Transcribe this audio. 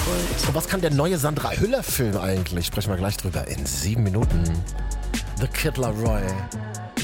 Und was kann der neue Sandra Hüller-Film eigentlich? Sprechen wir gleich drüber in 7 Minuten. The Kid Laroi.